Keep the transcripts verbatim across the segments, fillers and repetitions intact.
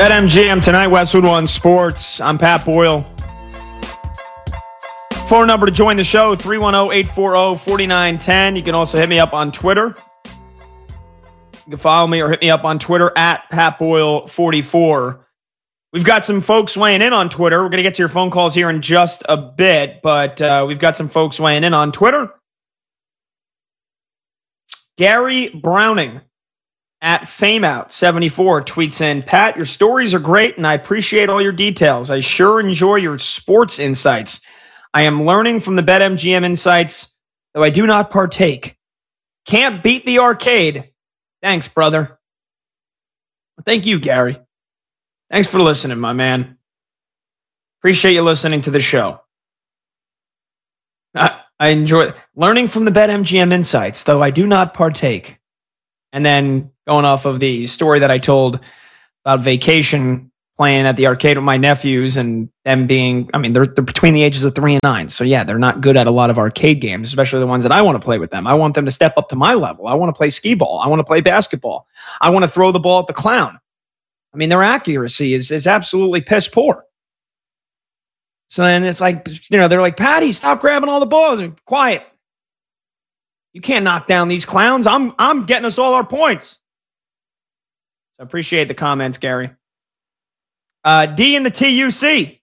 BetMGM tonight, Westwood One Sports. I'm Pat Boyle. Phone number to join the show, three one zero, eight four zero, four nine one zero. You can also hit me up on Twitter. You can follow me or hit me up on Twitter at Pat Boyle forty-four. We've got some folks weighing in on Twitter. We're going to get to your phone calls here in just a bit, but uh, we've got some folks weighing in on Twitter. Gary Browning at FameOut seventy-four tweets in, Pat, your stories are great, and I appreciate all your details. I sure enjoy your sports insights. I am learning from the BetMGM insights, though I do not partake. Can't beat the arcade. Thanks, brother. Thank you, Gary. Thanks for listening, my man. Appreciate you listening to the show. I, I enjoy learning from the BetMGM insights, though I do not partake. And then going off of the story that I told about vacation, playing at the arcade with my nephews and them being, I mean, they're, they're between the ages of three and nine. So yeah, they're not good at a lot of arcade games, especially the ones that I want to play with them. I want them to step up to my level. I want to play skee ball. I want to play basketball. I want to throw the ball at the clown. I mean, their accuracy is, is absolutely piss poor. So then it's like, you know, they're like, Patty, stop grabbing all the balls. Quiet. You can't knock down these clowns. I'm I'm getting us all our points. So I appreciate the comments, Gary. Uh, D in the T U C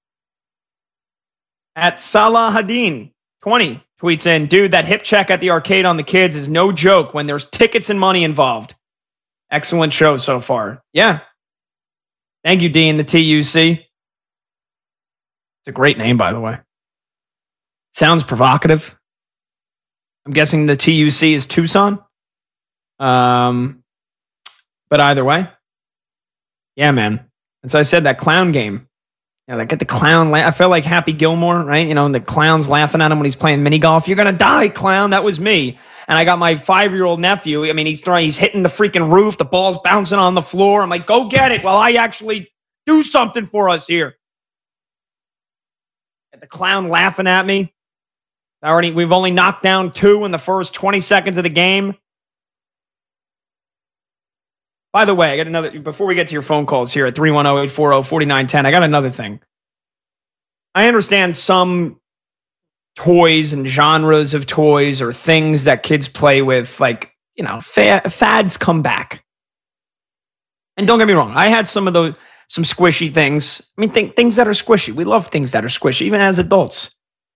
at Salahadin twenty tweets in, dude, that hip check at the arcade on the kids is no joke when there's tickets and money involved. Excellent show so far. Yeah. Thank you, D in the T U C. It's a great name, by the way. Sounds provocative. I'm guessing the T U C is Tucson. Um, but either way, yeah, man. And so I said that clown game. You know, like get the clown. La- I felt like Happy Gilmore, right? You know, and the clown's laughing at him when he's playing mini golf. You're gonna die, clown. That was me. And I got my five-year-old nephew. I mean, he's throwing, he's hitting the freaking roof. The ball's bouncing on the floor. I'm like, go get it while I actually do something for us here. Get the clown laughing at me. I already, we've only knocked down two in the first twenty seconds of the game. By the way, I got another, before we get to your phone calls here at three one zero, eight four zero, four nine one zero, I got another thing. I understand some toys and genres of toys or things that kids play with, like, you know, fa- fads come back. And don't get me wrong, I had some of those, some squishy things. I mean, th- things that are squishy. We love things that are squishy, even as adults.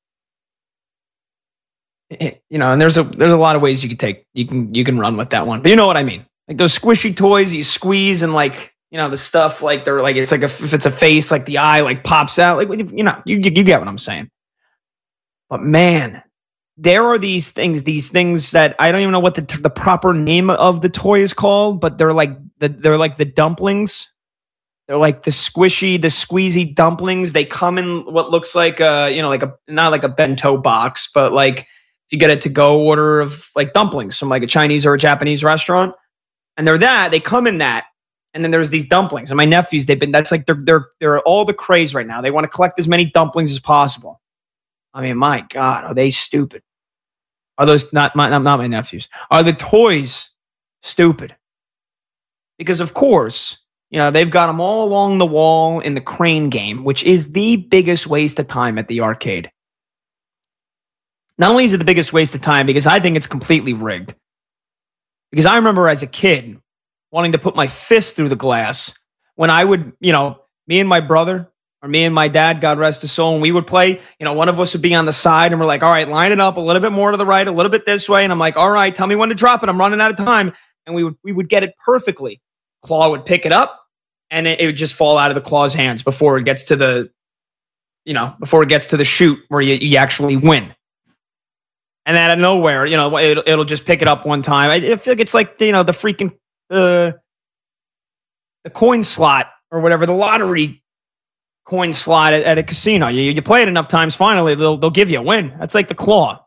You know, and there's a there's a lot of ways you can take you can you can run with that one, but you know what I mean. Like those squishy toys, you squeeze and like, you know, the stuff like they're like it's like a, if it's a face, like the eye like pops out, like, you know, you you get what I'm saying. But man, there are these things, these things that I don't even know what the the proper name of the toy is called, but they're like the they're like the dumplings. They're like the squishy, the squeezy dumplings. They come in what looks like a, you know, like a not like a bento box, but like if you get a to-go order of like dumplings from like a Chinese or a Japanese restaurant, and they're that, they come in that, and then there's these dumplings. And my nephews, they've been, that's like, they're, they're, they're all the craze right now. They want to collect as many dumplings as possible. I mean, my God, are they stupid? Are those, not my, not my nephews, are the toys stupid? Because of course, you know, they've got them all along the wall in the crane game, which is the biggest waste of time at the arcade. Not only is it the biggest waste of time, because I think it's completely rigged. Because I remember as a kid wanting to put my fist through the glass when I would, you know, me and my brother or me and my dad, God rest his soul, and we would play, you know, one of us would be on the side and we're like, all right, line it up a little bit more to the right, a little bit this way. And I'm like, all right, tell me when to drop it. I'm running out of time. And we would, we would get it perfectly. Claw would pick it up and it, it would just fall out of the claw's hands before it gets to the, you know, before it gets to the chute where you, you actually win. And out of nowhere, you know, it'll, it'll just pick it up one time. I, I feel like it's like, you know, the freaking, uh, the coin slot or whatever, the lottery coin slot at, at a casino. You, you play it enough times, finally, they'll, they'll give you a win. That's like the claw.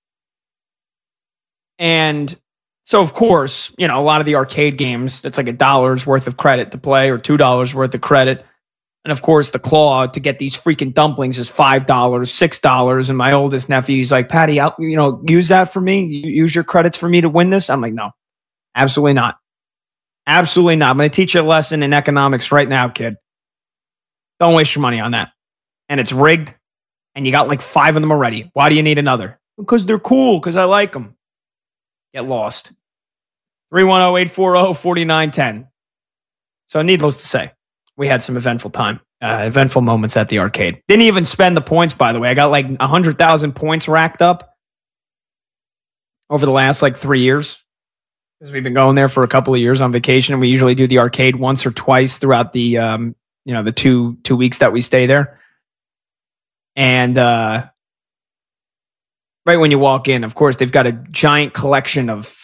And so, of course, you know, a lot of the arcade games, that's like a dollar's worth of credit to play or two dollars worth of credit. And of course, the claw to get these freaking dumplings is five dollars, six dollars. And my oldest nephew, he's like, Patty, I'll, you know, use that for me. Use your credits for me to win this. I'm like, no, absolutely not. Absolutely not. I'm going to teach you a lesson in economics right now, kid. Don't waste your money on that. And it's rigged, and you got like five of them already. Why do you need another? Because they're cool, because I like them. Get lost. three one zero, eight four zero, four nine one zero. So needless to say, we had some eventful time, uh, eventful moments at the arcade. Didn't even spend the points, by the way. I got like one hundred thousand points racked up over the last like three years. Because we've been going there for a couple of years on vacation, and we usually do the arcade once or twice throughout the um, you know, the two two weeks that we stay there. And uh, right when you walk in, of course, they've got a giant collection of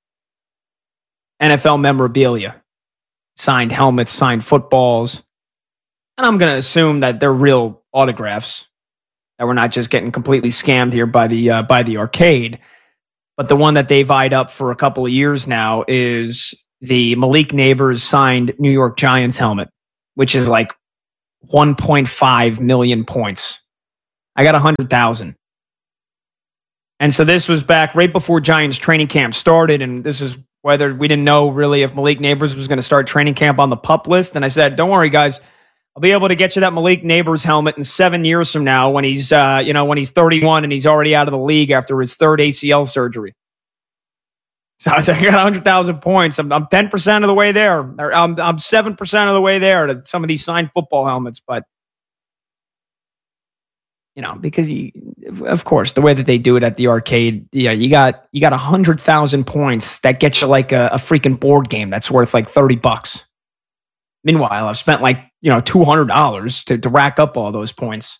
N F L memorabilia, signed helmets, signed footballs, and I'm going to assume that they're real autographs. That we're not just getting completely scammed here by the uh, by the arcade. But the one that they've eyed up for a couple of years now is the Malik Neighbors signed New York Giants helmet, which is like one point five million points. I got one hundred thousand. And so this was back right before Giants training camp started. And this is whether we didn't know really if Malik Neighbors was going to start training camp on the PUP list. And I said, don't worry, guys. I'll be able to get you that Malik Neighbors helmet in seven years from now when he's, uh, you know, when he's thirty-one and he's already out of the league after his third A C L surgery. So I got one hundred thousand points. I'm, I'm ten percent of the way there. Or I'm, I'm seven percent of the way there to some of these signed football helmets. But, you know, because, you, of course, the way that they do it at the arcade, yeah, you got you got one hundred thousand points. That gets you like a, a freaking board game that's worth like thirty bucks. Meanwhile, I've spent like, you know, two hundred dollars to, to rack up all those points.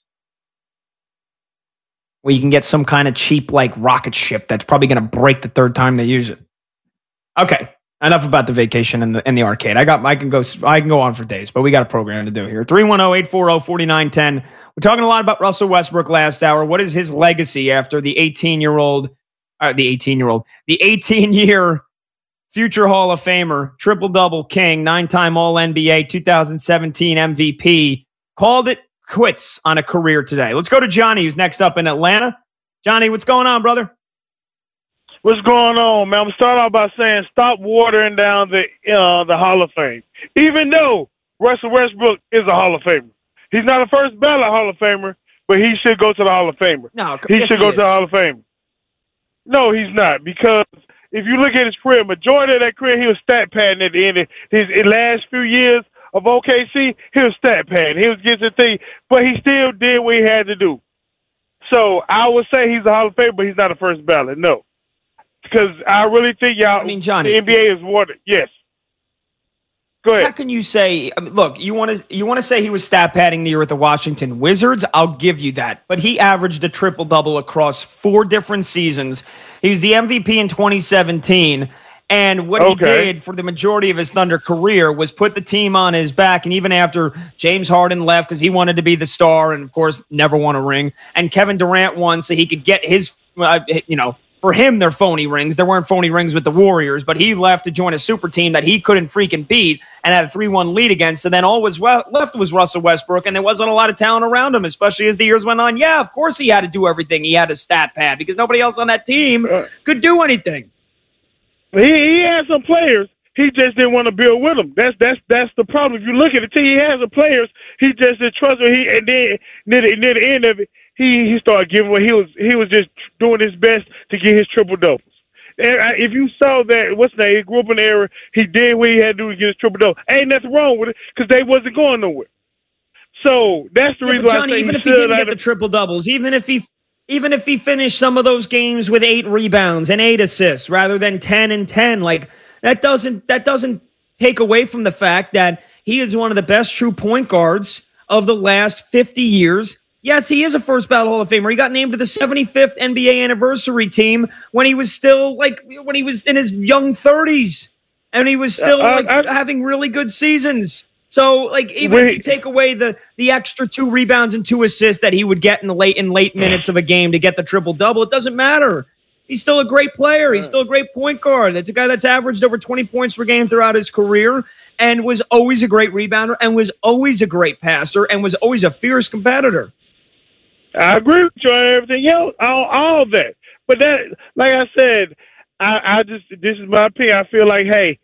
Where you can get some kind of cheap, like, rocket ship that's probably going to break the third time they use it. Okay, enough about the vacation and the in the arcade. I got, I can go, I can go on for days, but we got a program to do here. three one zero, eight four zero, four nine one zero. We're talking a lot about Russell Westbrook last hour. What is his legacy after the eighteen-year-old, uh, the eighteen-year-old, the eighteen-year future Hall of Famer, triple-double king, nine-time All N B A, two thousand seventeen M V P, called it quits on a career today. Let's go to Johnny, who's next up in Atlanta. Johnny, what's going on, brother? What's going on, man? I'm gonna start off by saying stop watering down the uh, the Hall of Fame. Even though Russell Westbrook is a Hall of Famer, he's not a first ballot Hall of Famer, but he should go to the Hall of Famer. No, he yes, should he go is. to the Hall of Fame. No, he's not, because if you look at his career, majority of that career, he was stat padding at the end of his, his last few years of O K C. He was stat padding. He was getting the thing, but he still did what he had to do. So I would say he's a Hall of Famer, but he's not a first ballot. No. Because I really think y'all, I mean, Johnny, the N B A is water. Yes. Go ahead. How can you say? I mean, look, you want to you want to say he was stat padding the year with the Washington Wizards? I'll give you that. But he averaged a triple double across four different seasons. He was the M V P in twenty seventeen. And what Okay. he did for the majority of his Thunder career was put the team on his back. And even after James Harden left because he wanted to be the star and, of course, never won a ring, and Kevin Durant won so he could get his, uh, you know, for him, they're phony rings. There weren't phony rings with the Warriors, but he left to join a super team that he couldn't freaking beat and had a three one lead against. So then all was well, left was Russell Westbrook, and there wasn't a lot of talent around him, especially as the years went on. Yeah, of course he had to do everything. He had a stat pad because nobody else on that team could do anything. He, he had some players. He just didn't want to build with them. That's that's that's the problem. If you look at the team, he has the players. He just didn't trust them. He and then near the, near the end of it, he he started giving away. He was he was just doing his best to get his triple doubles. And I, if you saw that, what's the name? He grew up in the era. He did what he had to do to get his triple double. Ain't nothing wrong with it because they wasn't going nowhere. So that's the Yeah, reason but why Johnny, I say even he if he should didn't get have- the triple doubles, even if he even if he finished some of those games with eight rebounds and eight assists rather than ten and ten, like that doesn't that doesn't take away from the fact that he is one of the best true point guards of the last fifty years. Yes, he is a first ballot Hall of Famer. He got named to the seventy-fifth N B A anniversary team when he was still like when he was in his young thirties, and he was still Uh, like I- having really good seasons. So, like, even Wait. if you take away the the extra two rebounds and two assists that he would get in the late in late minutes of a game to get the triple double, it doesn't matter. He's still a great player. He's still a great point guard. That's a guy that's averaged over twenty points per game throughout his career and was always a great rebounder and was always a great passer and was always a fierce competitor. I agree with you on everything else, all, all that. But that, like I said, I, I just this is my opinion. I feel like, hey,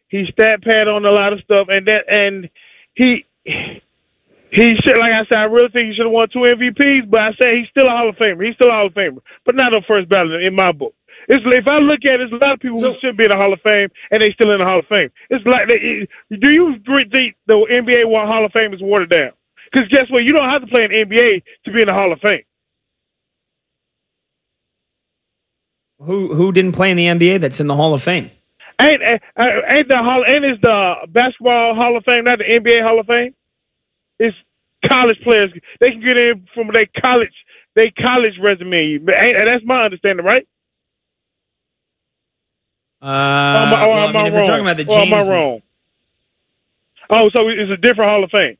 He stat pad on a lot of stuff, and that and he he should, like I said, I really think he should have won two M V Ps. But I say he's still a Hall of Famer. He's still a Hall of Famer, but not on first ballot in my book. It's if I look at it, there's a lot of people So, who should be in the Hall of Fame and they still in the Hall of Fame. It's like, they, do you think the N B A Hall of Fame is watered down? Because guess what? You don't have to play in the N B A to be in the Hall of Fame. who who didn't play in the N B A that's in the Hall of Fame? Ain't ain't the Hall? Ain't is the basketball Hall of Fame not the N B A Hall of Fame? It's college players. They can get in from their college, their college resume. And that's my understanding, right? Uh, or am I, or well, am I mean, I if we're talking about the James, or am I wrong? Oh, so it's a different Hall of Fame.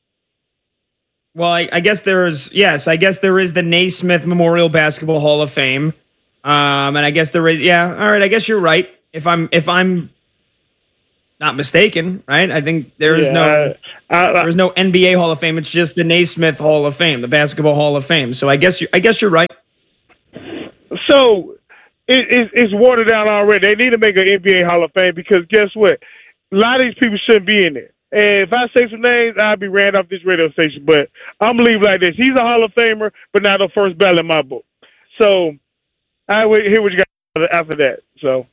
Well, I, I guess there's yes, I guess there is the Naismith Memorial Basketball Hall of Fame, um, and I guess there is yeah. All right, I guess you're right. If I'm if I'm not mistaken, right? I think there is yeah, no I, I, there is no N B A Hall of Fame. It's just the Naismith Hall of Fame, the Basketball Hall of Fame. So I guess you I guess you're right. So. It, it, it's watered down already. They need to make an N B A Hall of Fame because guess what? A lot of these people shouldn't be in there. And if I say some names, I'll be ran off this radio station. But I'm going to leave it like this. He's a Hall of Famer, but not the first ballot in my book. So I will hear what you got after that. So,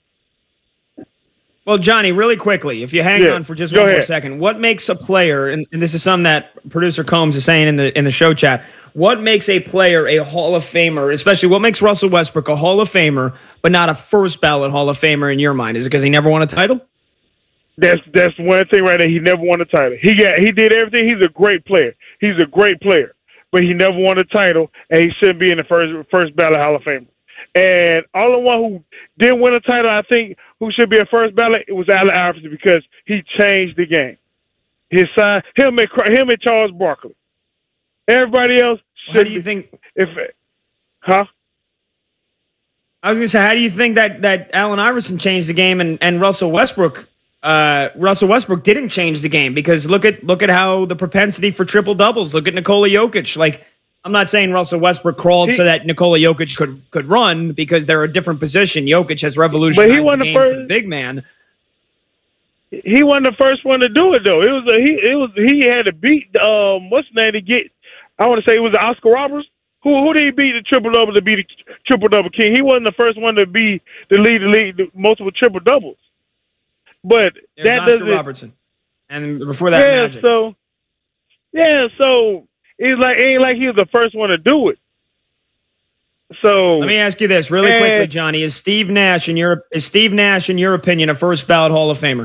well, Johnny, really quickly, if you hang yeah, on for just one ahead. more second, what makes a player, and, and this is something that producer Combs is saying in the in the show chat, what makes a player a Hall of Famer, especially what makes Russell Westbrook a Hall of Famer, but not a first ballot Hall of Famer in your mind? Is it because he never won a title? That's that's one thing right there. He never won a title. He got he did everything. He's a great player. He's a great player, but he never won a title, and he shouldn't be in the first first ballot Hall of Famer. And all the one who didn't win a title, I think, who should be a first ballot, it was Allen Iverson because he changed the game. His side, him and him and Charles Barkley. Everybody else. How do you think? If, huh? I was going to say, how do you think that that Allen Iverson changed the game and, and Russell Westbrook? Uh, Russell Westbrook didn't change the game because look at look at how the propensity for triple doubles. Look at Nikola Jokic. Like, I'm not saying Russell Westbrook crawled he, so that Nikola Jokic could could run because they're a different position. Jokic has revolutionized he won the game the first, for the big man. He wasn't the first one to do it though. It was a, he it was he had to beat um what's the name to get. I want to say it was Oscar Roberts. Who who did he beat the triple double to be the triple double king? He wasn't the first one to be the lead the lead the multiple triple doubles. But it that was Oscar doesn't Robertson, and before that, yeah. Magic. So yeah, so it's like it ain't like he was the first one to do it. So let me ask you this really and, quickly, Johnny: Is Steve Nash in your is Steve Nash in your opinion a first ballot Hall of Famer?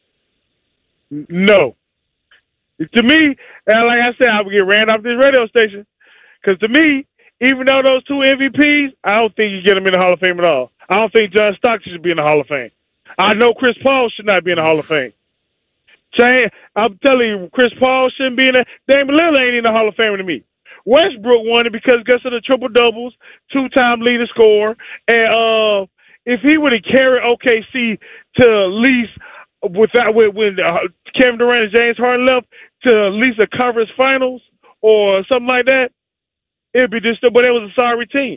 No. To me, and like I said, I would get ran off this radio station. Because to me, even though those two M V Ps, I don't think you get them in the Hall of Fame at all. I don't think John Stockton should be in the Hall of Fame. I know Chris Paul should not be in the Hall of Fame. Say, I'm telling you, Chris Paul shouldn't be in there. Damian Lillard ain't in the Hall of Fame to me. Westbrook won it because guess of the triple doubles, two-time leader scorer, and uh, if he would have carried O K C to at least without when, when uh, Kevin Durant and James Harden left to at least a conference finals or something like that, it'd be just. But it was a sorry team.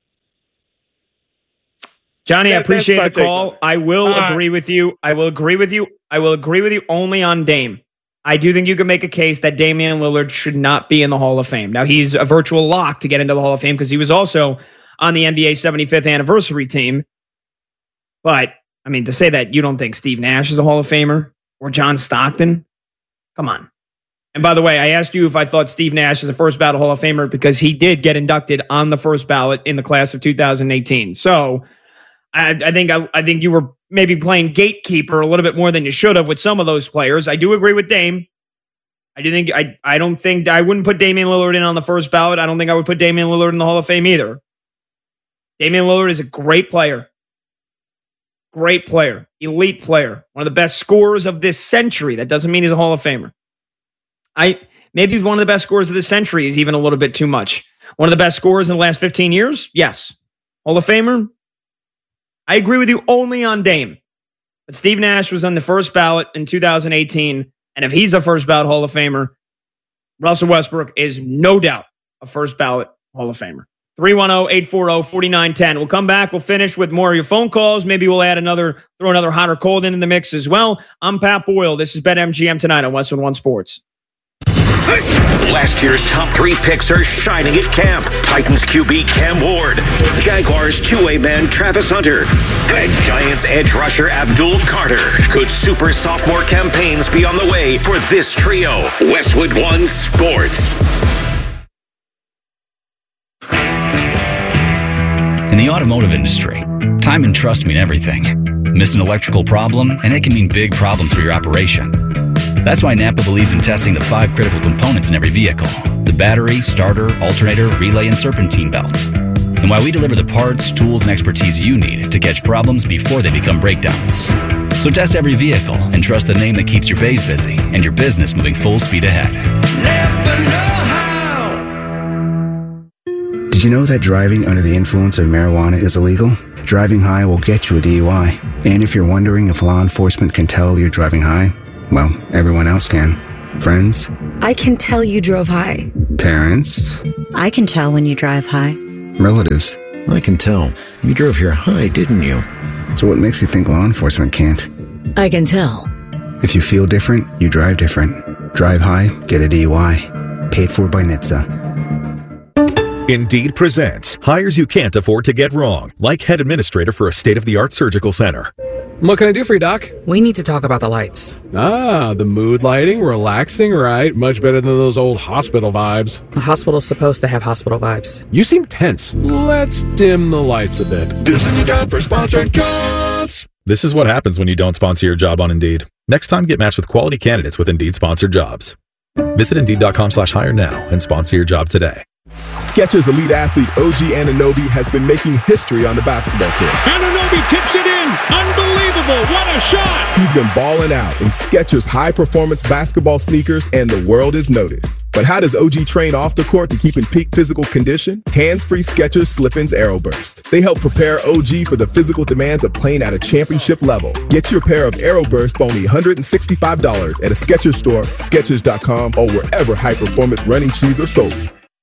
Johnny, that, I appreciate the call. I will uh, agree with you. I will agree with you. I will agree with you only on Dame. I do think you can make a case that Damian Lillard should not be in the Hall of Fame. Now, he's a virtual lock to get into the Hall of Fame because he was also on the N B A seventy-fifth anniversary team. But, I mean, to say that you don't think Steve Nash is a Hall of Famer or John Stockton, come on. And by the way, I asked you if I thought Steve Nash is a first ballot Hall of Famer because he did get inducted on the first ballot in the class of two thousand eighteen. So, I, I think I, I think you were maybe playing gatekeeper a little bit more than you should have with some of those players. I do agree with Dame. I do think I I don't think I wouldn't put Damian Lillard in on the first ballot. I don't think I would put Damian Lillard in the Hall of Fame either. Damian Lillard is a great player. Great player. Elite player. One of the best scorers of this century. That doesn't mean he's a Hall of Famer. I maybe one of the best scorers of this century is even a little bit too much. One of the best scorers in the last fifteen years? Yes. Hall of Famer? I agree with you only on Dame. But Steve Nash was on the first ballot in two thousand eighteen, and if he's a first ballot Hall of Famer, Russell Westbrook is no doubt a first ballot Hall of Famer. three one zero, eight four zero, four nine one zero. We'll come back. We'll finish with more of your phone calls. Maybe we'll add another, throw another hot or cold into the mix as well. I'm Pat Boyle. This is BetMGM tonight on Westwood One Sports. Last year's top three picks are shining at camp. Titans Q B Cam Ward, Jaguars two-way man Travis Hunter, and Giants edge rusher Abdul Carter. Could super sophomore campaigns be on the way for this trio? Westwood One Sports. In the automotive industry, time and trust mean everything. Miss an electrical problem, and it can mean big problems for your operation. That's why Napa believes in testing the five critical components in every vehicle: the battery, starter, alternator, relay, and serpentine belt. And why we deliver the parts, tools, and expertise you need to catch problems before they become breakdowns. So test every vehicle and trust the name that keeps your bays busy and your business moving full speed ahead. Napa know-how. Did you know that driving under the influence of marijuana is illegal? Driving high will get you a D U I. And if you're wondering if law enforcement can tell you're driving high, well, everyone else can. Friends? I can tell you drove high. Parents? I can tell when you drive high. Relatives? I can tell. You drove here high, didn't you? So what makes you think law enforcement can't? I can tell. If you feel different, you drive different. Drive high, get a D U I. Paid for by N H T S A. Indeed presents hires you can't afford to get wrong, like head administrator for a state-of-the-art surgical center. What can I do for you, Doc? We need to talk about the lights. Ah, the mood lighting, relaxing, right? Much better than those old hospital vibes. The hospital's supposed to have hospital vibes. You seem tense. Let's dim the lights a bit. This is the time for sponsored jobs. This is what happens when you don't sponsor your job on Indeed. Next time, get matched with quality candidates with Indeed sponsored jobs. Visit Indeed.com slash hire now and sponsor your job today. Skechers elite athlete O G Anunoby has been making history on the basketball court. Anunoby tips it in. Unbelievable. What a shot. He's been balling out in Skechers high-performance basketball sneakers, and the world has noticed. But how does O G train off the court to keep in peak physical condition? Hands-free Skechers Slip-ins Aeroburst. They help prepare O G for the physical demands of playing at a championship level. Get your pair of Aeroburst for only one hundred sixty-five dollars at a Skechers store, Skechers dot com, or wherever high-performance running shoes are sold.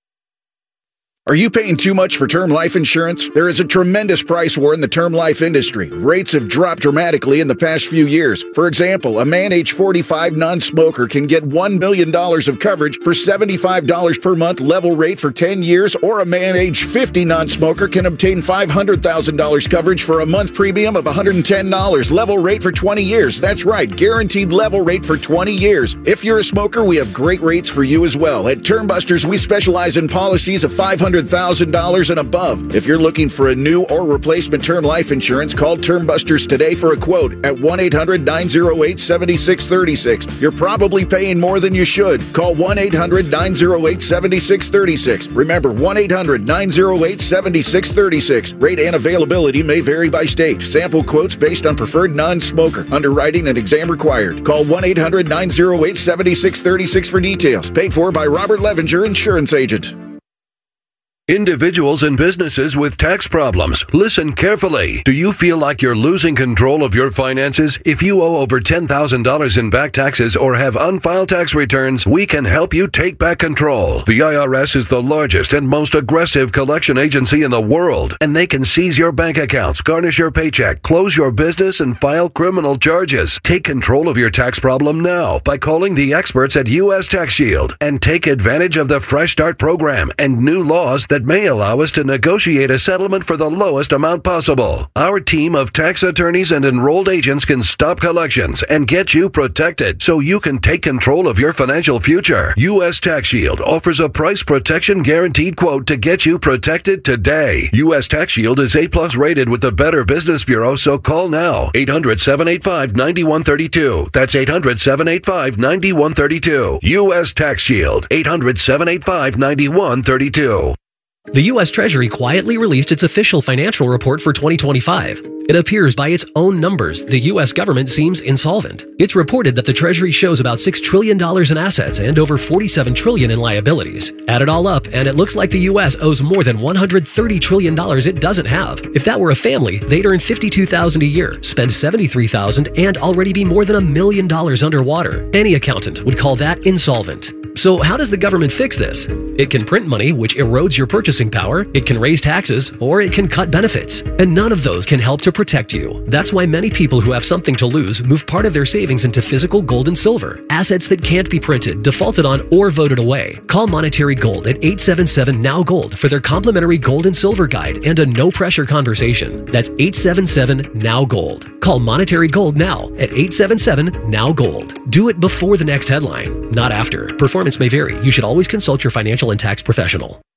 Are you paying too much for term life insurance? There is a tremendous price war in the term life industry. Rates have dropped dramatically in the past few years. For example, a man age forty-five non-smoker can get one million dollars of coverage for seventy-five dollars per month level rate for ten years, or a man age fifty non-smoker can obtain five hundred thousand dollars coverage for a month premium of one hundred ten dollars level rate for twenty years. That's right, guaranteed level rate for twenty years. If you're a smoker, we have great rates for you as well. At Term Busters, we specialize in policies of five hundred thousand dollars and above. If you're looking for a new or replacement term life insurance, call Term Busters today for a quote at one eight hundred nine oh eight seven six three six. You're probably paying more than you should. Call one eight hundred nine oh eight seven six three six. Remember, one eight hundred nine oh eight seven six three six. Rate and availability may vary by state. Sample quotes based on preferred non-smoker. Underwriting and exam required. Call one eight hundred nine oh eight seven six three six for details. Paid for by Robert Levenger, insurance agent. Individuals and businesses with tax problems, listen carefully. Do you feel like you're losing control of your finances? If you owe over ten thousand dollars in back taxes or have unfiled tax returns, we can help you take back control. The I R S is the largest and most aggressive collection agency in the world, and they can seize your bank accounts, garnish your paycheck, close your business, and file criminal charges. Take control of your tax problem now by calling the experts at U S Tax Shield and take advantage of the Fresh Start program and new laws that may allow us to negotiate a settlement for the lowest amount possible. Our team of tax attorneys and enrolled agents can stop collections and get you protected so you can take control of your financial future. U S Tax Shield offers a price protection guaranteed quote to get you protected today. U S Tax Shield is A plus rated with the Better Business Bureau, so call now. eight hundred seven eight five nine one three two. That's eight hundred seven eight five nine one three two. U S Tax Shield. eight hundred seven eight five nine one three two. The U S Treasury quietly released its official financial report for twenty twenty-five. It appears by its own numbers, the U S government seems insolvent. It's reported that the Treasury shows about six trillion dollars in assets and over forty-seven trillion dollars in liabilities. Add it all up, and it looks like the U S owes more than one hundred thirty trillion dollars it doesn't have. If that were a family, they'd earn fifty-two thousand dollars a year, spend seventy-three thousand dollars, and already be more than a million dollars underwater. Any accountant would call that insolvent. So how does the government fix this? It can print money, which erodes your purchasing power, it can raise taxes, or it can cut benefits. And none of those can help to protect you. That's why many people who have something to lose move part of their savings into physical gold and silver, assets that can't be printed, defaulted on, or voted away. Call Monetary Gold at eight seven seven, N O W Gold for their complimentary gold and silver guide and a no-pressure conversation. That's eight seven seven, N O W Gold. Call Monetary Gold now at eight seven seven, N O W Gold. Do it before the next headline, not after. Performance may vary. You should always consult your financial and tax professional.